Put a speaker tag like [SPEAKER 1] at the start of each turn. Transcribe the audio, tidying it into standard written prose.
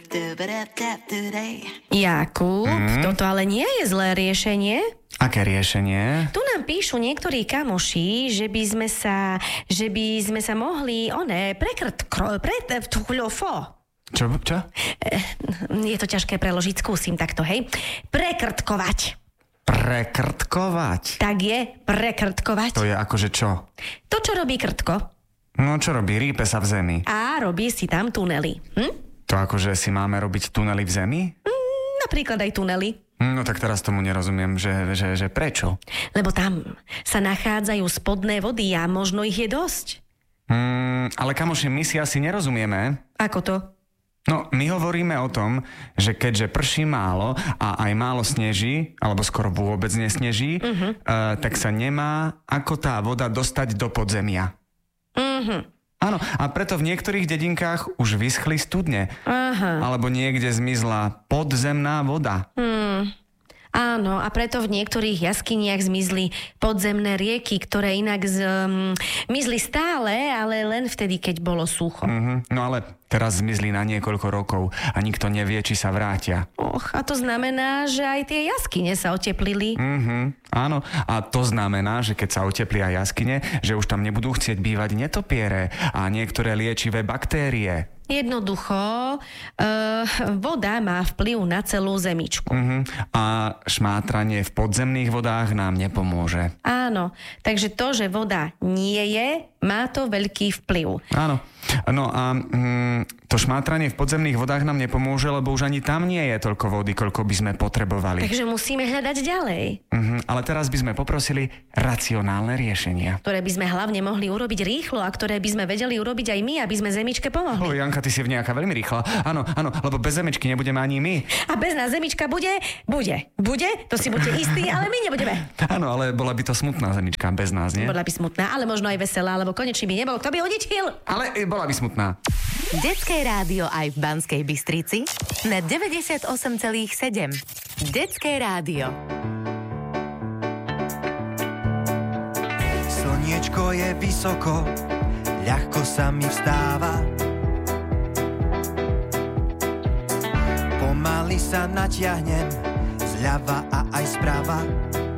[SPEAKER 1] Jakub, toto ale nie je zlé riešenie.
[SPEAKER 2] Aké riešenie?
[SPEAKER 1] Tu nám píšu niektorí kamoši, že by sme sa mohli,
[SPEAKER 2] Čo?
[SPEAKER 1] Je to ťažké preložiť, skúsim takto, hej. Prekrtkovať.
[SPEAKER 2] Prekrtkovať?
[SPEAKER 1] Tak je, prekrtkovať.
[SPEAKER 2] To je akože čo?
[SPEAKER 1] To, čo robí krtko.
[SPEAKER 2] No čo robí? Rýpe sa v zemi.
[SPEAKER 1] A robí si tam tunely.
[SPEAKER 2] To akože si máme robiť tunely v zemi?
[SPEAKER 1] Napríklad aj tunely.
[SPEAKER 2] No tak teraz tomu nerozumiem, že prečo?
[SPEAKER 1] Lebo tam sa nachádzajú spodné vody a možno ich je dosť.
[SPEAKER 2] Ale kamoši, my si asi nerozumieme.
[SPEAKER 1] Ako to?
[SPEAKER 2] No, my hovoríme o tom, že keďže prší málo a aj málo sneží, alebo skoro vôbec nesneží, tak sa nemá ako tá voda dostať do podzemia. Áno, a preto v niektorých dedinkách už vyschli studne. Alebo niekde zmizla podzemná voda.
[SPEAKER 1] Áno, a preto v niektorých jaskyniach zmizli podzemné rieky, ktoré inak zmizli stále, ale len vtedy, keď bolo sucho.
[SPEAKER 2] No ale teraz zmizli na niekoľko rokov a nikto nevie, či sa vrátia.
[SPEAKER 1] A to znamená, že aj tie jaskyne sa oteplili.
[SPEAKER 2] Áno, a to znamená, že keď sa oteplia jaskyne, že už tam nebudú chcieť bývať netopiere a niektoré liečivé baktérie.
[SPEAKER 1] Jednoducho, voda má vplyv na celú zemičku.
[SPEAKER 2] A šmátranie v podzemných vodách nám nepomôže.
[SPEAKER 1] Áno, takže to, že voda nie je, má to veľký vplyv.
[SPEAKER 2] Áno, no a to šmátranie v podzemných vodách nám nepomôže, lebo už ani tam nie je toľko vody, koľko by sme potrebovali.
[SPEAKER 1] Takže musíme hľadať ďalej.
[SPEAKER 2] Ale teraz by sme poprosili racionálne riešenia.
[SPEAKER 1] Ktoré by sme hlavne mohli urobiť rýchlo a ktoré by sme vedeli urobiť aj my, aby sme zemičke pomohli.
[SPEAKER 2] Janka, ty si v nejaká veľmi rýchla. Áno, lebo bez zemičky nebudeme ani my.
[SPEAKER 1] A bez nás zemička bude? Bude, to si buďte istí, ale my nebudeme.
[SPEAKER 2] Áno, ale bola by to smutná zemička bez nás, nie?
[SPEAKER 1] Bola by smutná, ale možno aj veselá, lebo konečne by nebolo, kto by odičil.
[SPEAKER 2] Ale bola by smutná.
[SPEAKER 3] Detské rádio aj v Banskej Bystrici na 98,7. Detské rádio.
[SPEAKER 4] Slniečko je vysoko, ľahko sa mi vstáva. Pomaly sa natiahnem zľava a aj sprava.